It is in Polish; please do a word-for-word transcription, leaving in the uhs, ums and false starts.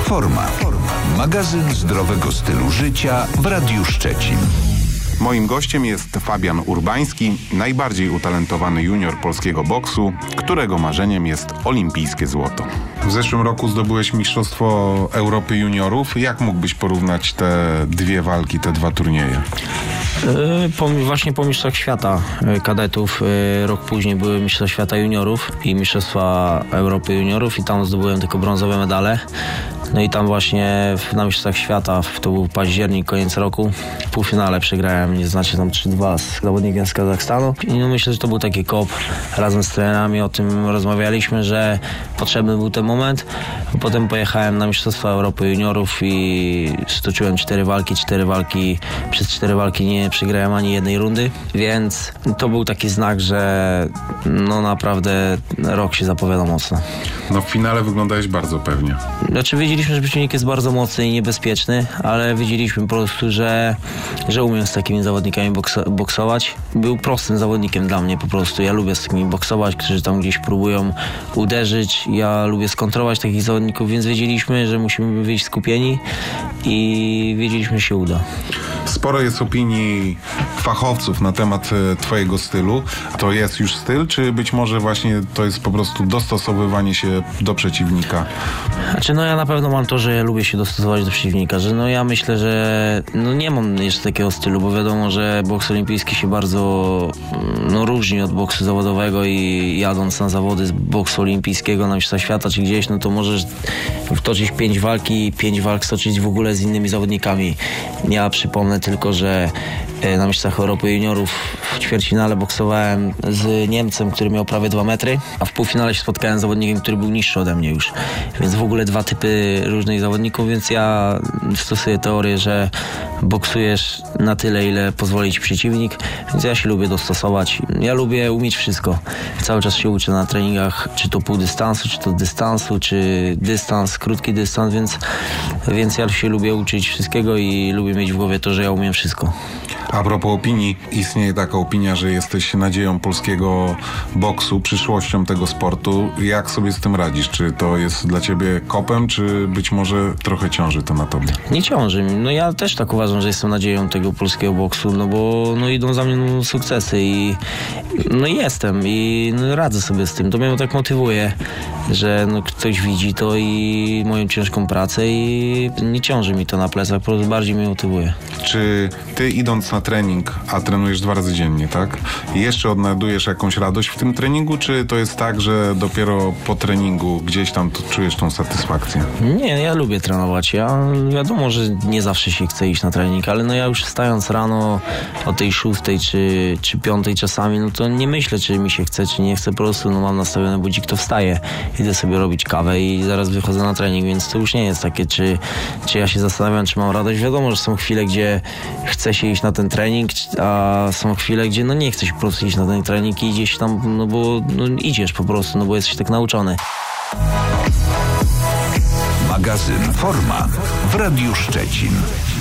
Forma. Magazyn zdrowego stylu życia w Radiu Szczecin. Moim gościem jest Fabian Urbański, najbardziej utalentowany junior polskiego boksu, którego marzeniem jest olimpijskie złoto. W zeszłym roku zdobyłeś Mistrzostwo Europy Juniorów. Jak mógłbyś porównać te dwie walki, te dwa turnieje? Yy, po, właśnie po Mistrzostwach Świata yy, kadetów yy, rok później były Mistrzostwa Świata Juniorów i Mistrzostwa Europy Juniorów i tam zdobyłem tylko brązowe medale. No i tam właśnie na Mistrzostwach Świata, to był październik, koniec roku, w półfinale przegrałem, nie znaczy tam trzy dwa z zawodnikiem z Kazachstanu. I no myślę, że to był taki kop. Razem z trenerami o tym rozmawialiśmy, że potrzebny był ten moment. Potem pojechałem na Mistrzostwa Europy Juniorów i stoczyłem cztery walki, cztery walki, przez cztery walki nie przegrałem ani jednej rundy, więc to był taki znak, że no naprawdę rok się zapowiada mocno. No w finale wyglądałeś bardzo pewnie. Znaczy wiedzieliśmy, że przeciwnik jest bardzo mocny i niebezpieczny, ale wiedzieliśmy po prostu, że, że umiem z takimi zawodnikami bokso- boksować. Był prostym zawodnikiem dla mnie po prostu. Ja lubię z takimi boksować, którzy tam gdzieś próbują uderzyć. Ja lubię skontrować takich zawodników, więc wiedzieliśmy, że musimy wyjść skupieni i wiedzieliśmy, że się uda. Sporo jest opinii fachowców na temat twojego stylu. To jest już styl, czy być może właśnie to jest po prostu dostosowywanie się do przeciwnika? Znaczy no ja na pewno mam to, że ja lubię się dostosować do przeciwnika, że no ja myślę, że no nie mam jeszcze takiego stylu, bo wiadomo, że boks olimpijski się bardzo no różni od boksu zawodowego i jadąc na zawody z boksu olimpijskiego na Mistrzostwa Świata czy gdzieś, no to możesz wtoczyć pięć walki i pięć walk stoczyć w ogóle z innymi zawodnikami. Ja przypomnę tylko, że na Mistrzostwach Europy Juniorów w ćwierćfinale boksowałem z Niemcem, który miał prawie dwa metry, a w półfinale się spotkałem z zawodnikiem, który był niższy ode mnie już. Więc w ogóle dwa typy różnych zawodników, więc ja stosuję teorię, że boksujesz na tyle, ile pozwoli ci przeciwnik, więc ja się lubię dostosować. Ja lubię umieć wszystko. Cały czas się uczę na treningach, czy to pół dystansu, czy to dystansu, czy dystans, krótki dystans, więc, więc ja się lubię uczyć wszystkiego i lubię mieć w głowie to, że ja umiem wszystko. A propos opinii, istnieje taka opinia, że jesteś nadzieją polskiego boksu, przyszłością tego sportu. Jak sobie z tym radzisz? Czy to jest dla ciebie kopem, czy być może trochę ciąży to na tobie? Nie ciąży mi. No ja też tak uważam, że jestem nadzieją tego polskiego boksu, no bo no idą za mnie no, sukcesy i no jestem i no, radzę sobie z tym. To mnie tak motywuje, że no, ktoś widzi to i moją ciężką pracę i nie ciąży mi to na plecach, po prostu bardziej mnie motywuje. Czy ty idąc na trening, a trenujesz dwa razy dziennie, tak? I jeszcze odnajdujesz jakąś radość w tym treningu, czy to jest tak, że dopiero po treningu gdzieś tam czujesz tą satysfakcję? Nie, ja lubię trenować. Ja wiadomo, że nie zawsze się chce iść na trening, ale no ja już wstając rano o tej szóstej czy, czy piątej czasami, no to nie myślę, czy mi się chce, czy nie chce, po prostu no mam nastawiony budzik, to wstaję. Idę sobie robić kawę i zaraz wychodzę na trening, więc to już nie jest takie, czy, czy ja się zastanawiam, czy mam radość. Wiadomo, że są chwile, gdzie chce się iść na ten trening, a są chwile, gdzie no nie chce się po prostu iść na ten trening i idziesz tam, no bo no idziesz po prostu, no bo jesteś tak nauczony. Magazyn Forma w Radiu Szczecin.